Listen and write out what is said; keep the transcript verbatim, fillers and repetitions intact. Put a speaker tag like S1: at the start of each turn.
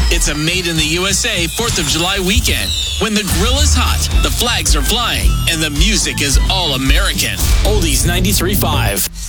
S1: It's a made in the U S A fourth of July weekend when the grill is hot, the flags are flying, and the music is all American. Oldies ninety-three point five.